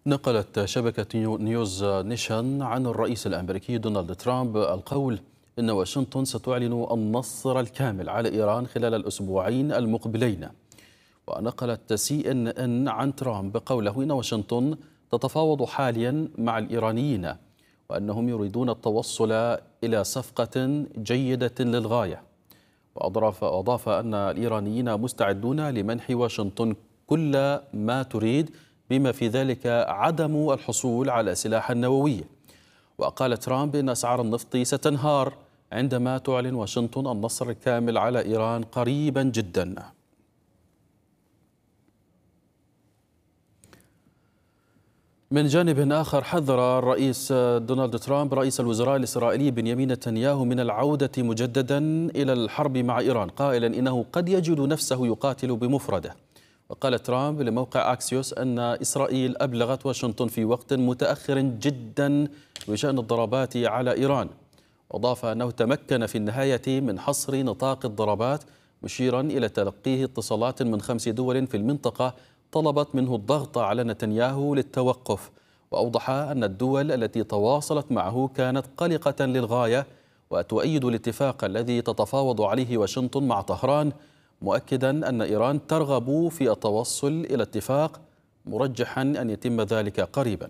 نقلت شبكة نيوز نيشن عن الرئيس الأمريكي دونالد ترامب القول إن واشنطن ستعلن النصر الكامل على إيران خلال الأسبوعين المقبلين. ونقلت CNN عن ترامب قوله إن واشنطن تتفاوض حاليا مع الإيرانيين وأنهم يريدون التوصل إلى صفقة جيدة للغاية. وأضاف أن الإيرانيين مستعدون لمنح واشنطن كل ما تريد بما في ذلك عدم الحصول على سلاح نووي. وقال ترامب إن أسعار النفط ستنهار عندما تعلن واشنطن النصر الكامل على إيران قريبا جدا. من جانب آخر، حذر الرئيس دونالد ترامب رئيس الوزراء الإسرائيلي بنيامين نتنياهو من العودة مجددا إلى الحرب مع إيران، قائلا إنه قد يجد نفسه يقاتل بمفرده. وقال ترامب لموقع أكسيوس أن إسرائيل أبلغت واشنطن في وقت متأخر جدا بشأن الضربات على إيران. وأضاف أنه تمكن في النهاية من حصر نطاق الضربات، مشيرا إلى تلقيه اتصالات من 5 دول في المنطقة طلبت منه الضغط على نتنياهو للتوقف. وأوضح أن الدول التي تواصلت معه كانت قلقة للغاية وتؤيد الاتفاق الذي تتفاوض عليه واشنطن مع طهران، مؤكدا أن إيران ترغب في التوصل إلى اتفاق، مرجحا أن يتم ذلك قريبا.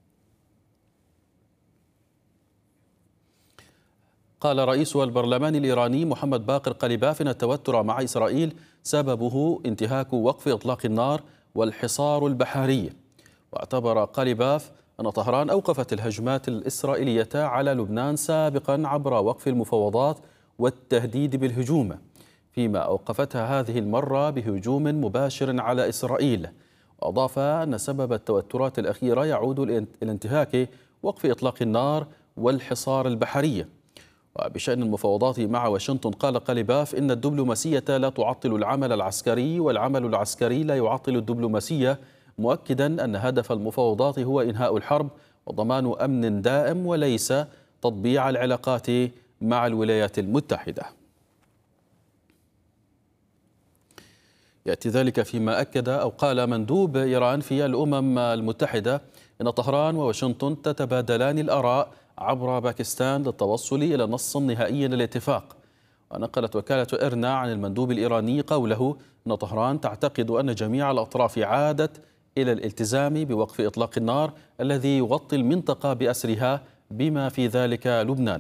قال رئيس البرلمان الإيراني محمد باقر قليباف إن التوتر مع إسرائيل سببه انتهاك وقف إطلاق النار والحصار البحري. واعتبر قليباف أن طهران أوقفت الهجمات الإسرائيلية على لبنان سابقا عبر وقف المفاوضات والتهديد بالهجوم، فيما أوقفتها هذه المرة بهجوم مباشر على إسرائيل. وأضاف أن سبب التوترات الأخيرة يعود إلى انتهاك وقف إطلاق النار والحصار البحري. وبشأن المفاوضات مع واشنطن، قال قليباف إن الدبلوماسية لا تعطل العمل العسكري والعمل العسكري لا يعطل الدبلوماسية، مؤكدا أن هدف المفاوضات هو إنهاء الحرب وضمان أمن دائم وليس تطبيع العلاقات مع الولايات المتحدة. يأتي ذلك فيما أكد أو قال مندوب إيران في الأمم المتحدة إن طهران وواشنطن تتبادلان الآراء عبر باكستان للتوصل إلى نص نهائي للاتفاق. ونقلت وكالة إرنا عن المندوب الإيراني قوله إن طهران تعتقد أن جميع الأطراف عادت إلى الالتزام بوقف إطلاق النار الذي يغطي المنطقة بأسرها بما في ذلك لبنان.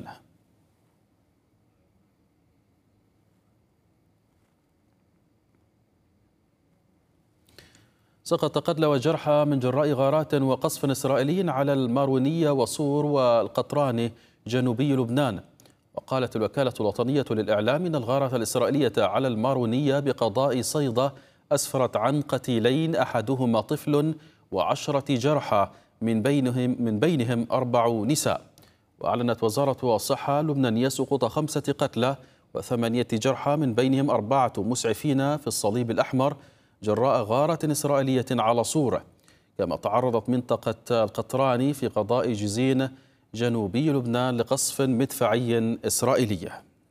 سقط قتلى وجرحى من جراء غارات وقصف إسرائيلي على المارونية وصور والقطراني جنوبي لبنان. وقالت الوكالة الوطنية للإعلام إن الغارة الإسرائيلية على المارونية بقضاء صيدا أسفرت عن قتيلين، أحدهما طفل و10 جرحى من بينهم 4 نساء. وأعلنت وزارة الصحة اللبنانية سقوط 5 قتلى و8 جرحى من بينهم 4 مسعفين في الصليب الأحمر جراء غارة إسرائيلية على صورة. كما تعرضت منطقة القطراني في قضاء جزين جنوبي لبنان لقصف مدفعي إسرائيلي.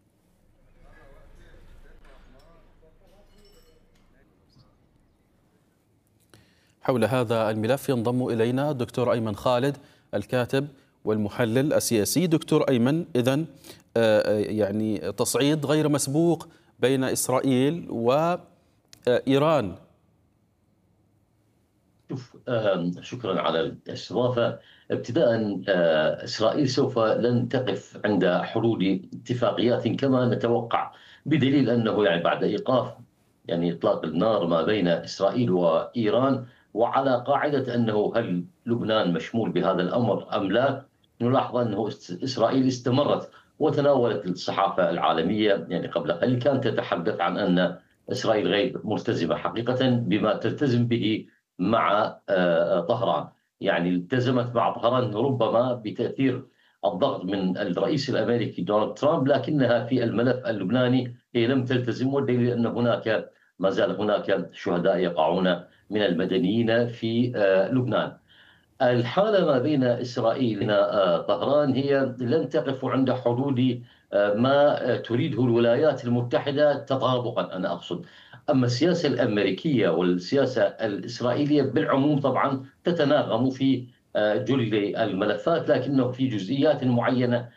حول هذا الملف ينضم إلينا الدكتور أيمن خالد الكاتب والمحلل السياسي. دكتور أيمن، إذن يعني تصعيد غير مسبوق بين إسرائيل وإيران. شكرا على الاستضافة. ابتداء، إسرائيل سوف لن تقف عند حلول اتفاقيات كما نتوقع، بدليل أنه بعد إيقاف إطلاق النار ما بين إسرائيل وإيران، وعلى قاعدة أنه هل لبنان مشمول بهذا الأمر أم لا، نلاحظ أنه إسرائيل استمرت وتناولت الصحافة العالمية قبل قليل كانت تتحدث عن أن إسرائيل غير ملتزمة حقيقة بما تلتزم به مع طهران. التزمت مع طهران ربما بتأثير الضغط من الرئيس الأمريكي دونالد ترامب، لكنها في الملف اللبناني هي لم تلتزم، والدليل أن ما زال هناك شهداء يقعون من المدنيين في لبنان. الحالة ما بين إسرائيل وطهران هي لن تقف عند حدود ما تريده الولايات المتحدة تطابقا. أنا أقصد أما السياسة الأمريكية والسياسة الإسرائيلية بالعموم طبعا تتناغم في جل الملفات، لكنه في جزئيات معينة